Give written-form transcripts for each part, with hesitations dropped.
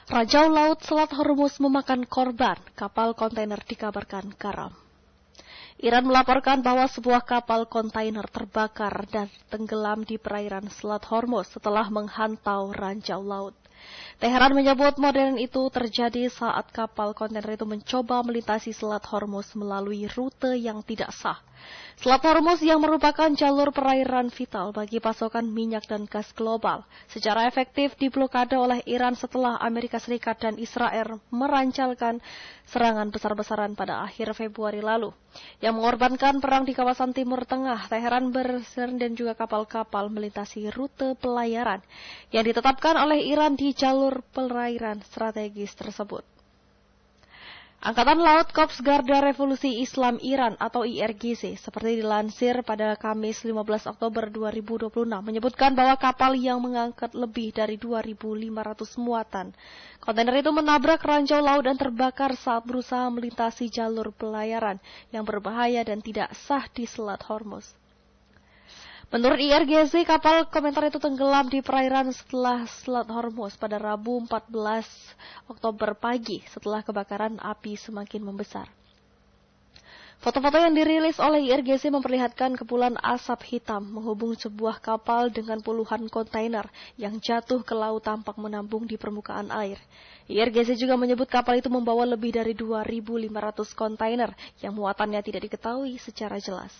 Rajau Laut Selat Hormuz memakan korban, kapal kontainer dikabarkan karam. Iran melaporkan bahwa sebuah kapal kontainer terbakar dan tenggelam di perairan Selat Hormuz setelah menghantau ranjau laut. Teheran menyebut modern itu terjadi saat kapal kontainer itu mencoba melintasi Selat Hormuz melalui rute yang tidak sah. Selat Hormuz yang merupakan jalur perairan vital bagi pasokan minyak dan gas global, secara efektif diblokade oleh Iran setelah Amerika Serikat dan Israel merancalkan serangan besar-besaran pada akhir Februari lalu, yang mengorbankan perang di kawasan Timur Tengah. Teheran dan juga kapal-kapal melintasi rute pelayaran yang ditetapkan oleh Iran di jalur perairan strategis tersebut. Angkatan Laut Korps Garda Revolusi Islam Iran atau IRGC seperti dilansir pada Kamis 15 Oktober 2026 menyebutkan bahwa kapal yang mengangkat lebih dari 2.500 muatan kontainer itu menabrak ranjau laut dan terbakar saat berusaha melintasi jalur pelayaran yang berbahaya dan tidak sah di Selat Hormuz. Menurut IRGC, kapal komentar itu tenggelam di perairan setelah Selat Hormuz pada Rabu 14 Oktober pagi setelah kebakaran api semakin membesar. Foto-foto yang dirilis oleh IRGC memperlihatkan kepulan asap hitam menghubung sebuah kapal dengan puluhan kontainer yang jatuh ke laut tampak menambung di permukaan air. IRGC juga menyebut kapal itu membawa lebih dari 2.500 kontainer yang muatannya tidak diketahui secara jelas.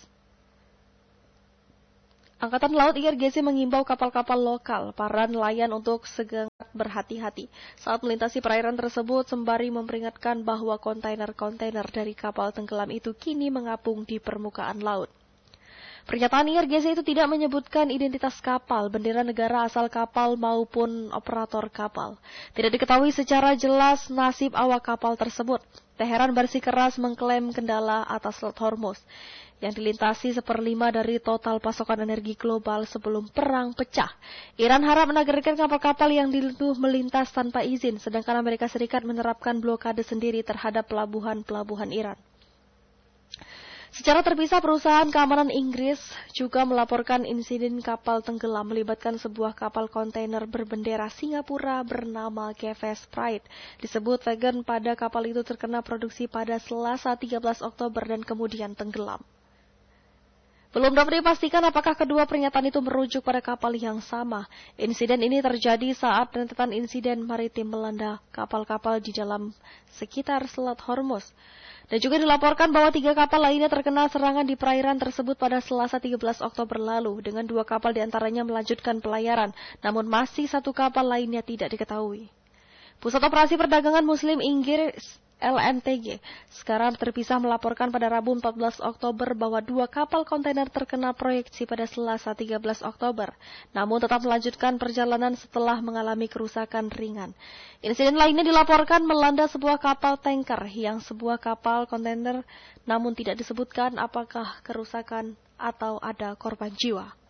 Angkatan Laut IRGC mengimbau kapal-kapal lokal, para nelayan untuk segera berhati-hati saat melintasi perairan tersebut sembari memperingatkan bahwa kontainer-kontainer dari kapal tenggelam itu kini mengapung di permukaan laut. Pernyataan IRGC itu tidak menyebutkan identitas kapal, bendera negara asal kapal maupun operator kapal. Tidak diketahui secara jelas nasib awak kapal tersebut. Teheran bersikeras mengklaim kendala atas Selat Hormuz yang dilintasi 1/5 dari total pasokan energi global sebelum perang pecah. Iran harap menagarkan kapal-kapal yang dituduh melintas tanpa izin, sedangkan Amerika Serikat menerapkan blokade sendiri terhadap pelabuhan-pelabuhan Iran. Secara terpisah, perusahaan keamanan Inggris juga melaporkan insiden kapal tenggelam melibatkan sebuah kapal kontainer berbendera Singapura bernama GFS Pride. Disebut vegan pada kapal itu terkena produksi pada Selasa 13 Oktober dan kemudian tenggelam. Belum dapat dipastikan apakah kedua pernyataan itu merujuk pada kapal yang sama. Insiden ini terjadi saat rentetan insiden maritim melanda kapal-kapal di dalam sekitar Selat Hormuz. Dan juga dilaporkan bahwa 3 kapal lainnya terkena serangan di perairan tersebut pada Selasa 13 Oktober lalu, dengan 2 kapal diantaranya melanjutkan pelayaran, namun masih 1 kapal lainnya tidak diketahui. Pusat Operasi Perdagangan Muslim Inggris LNTG sekarang terpisah melaporkan pada Rabu 14 Oktober bahwa 2 kapal kontainer terkena proyeksi pada Selasa 13 Oktober, namun tetap melanjutkan perjalanan setelah mengalami kerusakan ringan. Insiden lainnya dilaporkan melanda sebuah kapal tanker yang sebuah kapal kontainer, namun tidak disebutkan apakah kerusakan atau ada korban jiwa.